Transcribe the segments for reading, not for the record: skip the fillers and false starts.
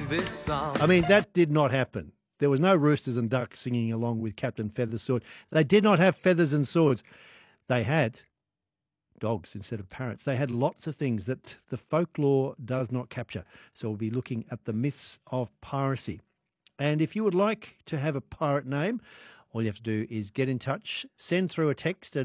sing this song. I mean, that did not happen. There was no roosters and ducks singing along with Captain Feather's sword. They did not have feathers and swords. They had dogs instead of parrots. They had lots of things that the folklore does not capture. So we'll be looking at the myths of piracy. And if you would like to have a pirate name, all you have to do is get in touch, send through a text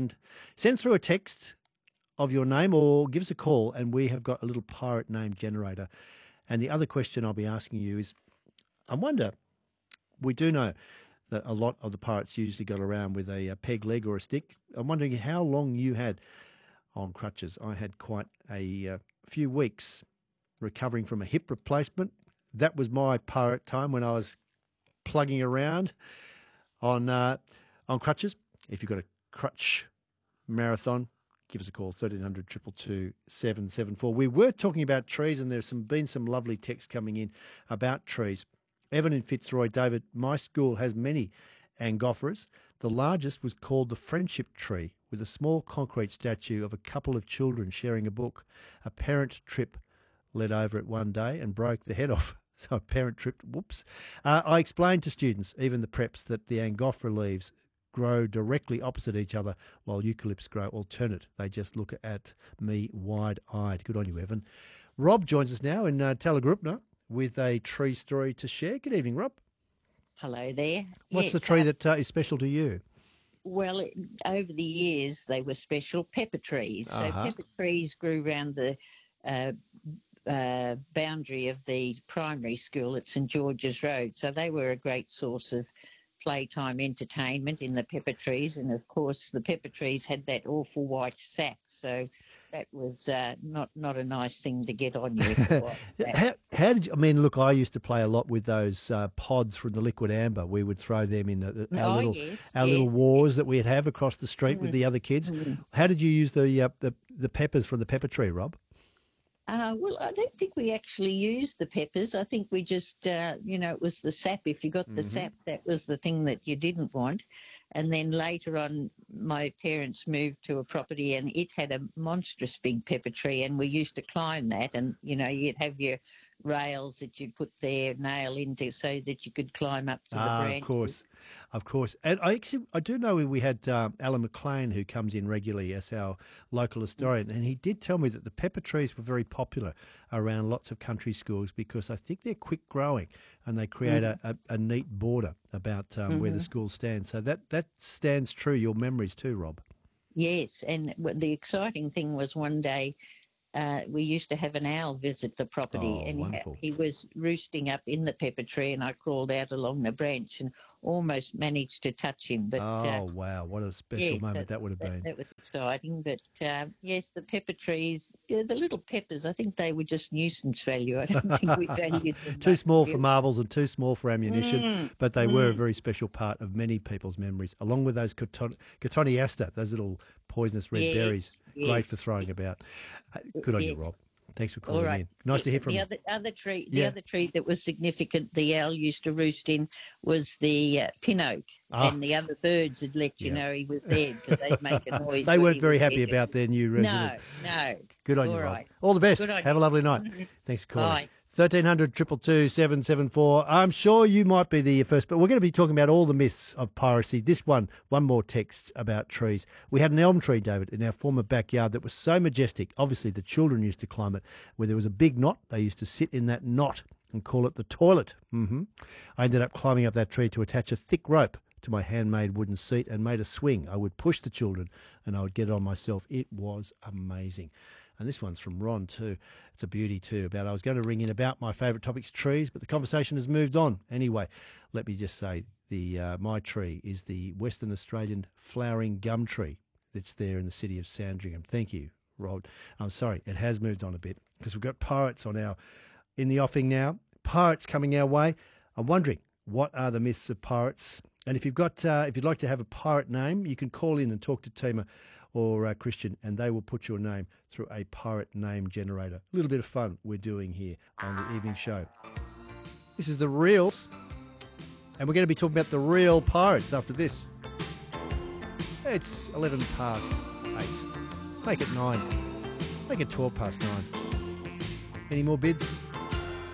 of your name, or give us a call, and we have got a little pirate name generator. And the other question I'll be asking you is, I wonder, we do know that a lot of the pirates usually got around with a peg leg or a stick. I'm wondering how long you had on crutches. I had quite a few weeks recovering from a hip replacement. That was my pirate time when I was plugging around on crutches. If you've got a crutch marathon, give us a call, 1300 222 774. We were talking about trees, and there's been some lovely texts coming in about trees. Evan in Fitzroy, David, my school has many angophoras. The largest was called the Friendship Tree, with a small concrete statue of a couple of children sharing a book. A parent trip led over it one day and broke the head off. So a parent tripped, whoops. I explained to students, even the preps, that the angophora leaves grow directly opposite each other while eucalypts grow alternate. They just look at me wide-eyed. Good on you, Evan. Rob joins us now in Talagrupna with a tree story to share. Good evening, Rob. Hello there. What's the tree that is special to you? Well, over the years, they were special pepper trees. So pepper trees grew around the boundary of the primary school at St George's Road. So they were a great source of playtime entertainment in the pepper trees. And, of course, the pepper trees had that awful white sap. So that was not a nice thing to get on you. How did you, I mean, look, I used to play a lot with those pods from the liquid amber. We would throw them in our little wars that we'd have across the street with the other kids. How did you use the peppers from the pepper tree, Rob? Well, I don't think we actually used the peppers. I think we just, it was the sap. If you got the sap, that was the thing that you didn't want. And then later on, my parents moved to a property and it had a monstrous big pepper tree, and we used to climb that. And, you'd have your rails that you'd put their nail into so that you could climb up to the branches. Of course. And I do know we had Alan McLean, who comes in regularly as our local historian, and he did tell me that the pepper trees were very popular around lots of country schools because I think they're quick growing and they create a neat border about where the school stands. So that stands true, your memories too, Rob. Yes, and the exciting thing was one day we used to have an owl visit the property, and he was roosting up in the pepper tree, and I crawled out along the branch and almost managed to touch him. But wow, what a special moment that would have been. That was exciting. But yes, the pepper trees, the little peppers, I think they were just nuisance value. I don't think we valued them. Too small for marbles and too small for ammunition, but they were a very special part of many people's memories, along with those cotoneaster, those little poisonous red berries, great for throwing about. Good on you, Rob. Thanks for calling in. Nice to hear from you. The other tree that was significant the owl used to roost in was the pin oak, and the other birds had let you know he was there because they'd make a noise. They weren't very happy about their new resident. No. Good on you, Rob. All the best. Have a lovely night. Thanks for calling. Bye. 1300 222 774. I'm sure you might be the first, but we're going to be talking about all the myths of piracy. This one more text about trees. We had an elm tree, David, in our former backyard that was so majestic. Obviously, the children used to climb it. Where there was a big knot, they used to sit in that knot and call it the toilet. I ended up climbing up that tree to attach a thick rope to my handmade wooden seat and made a swing. I would push the children and I would get on myself. It was amazing. And this one's from Ron too. It's a beauty too. I was going to ring in about my favourite topics, trees, but the conversation has moved on. Anyway, let me just say my tree is the Western Australian flowering gum tree that's there in the city of Sandringham. Thank you, Rod. I'm sorry, it has moved on a bit because we've got pirates in the offing now. Pirates coming our way. I'm wondering, what are the myths of pirates? And if you'd like to have a pirate name, you can call in and talk to Tima or Christian, and they will put your name through a pirate name generator. A little bit of fun we're doing here on the evening show. This is The Reals, and we're going to be talking about the real pirates after this. It's 11 past 8. Make it 9. Make it 12 past 9. Any more bids?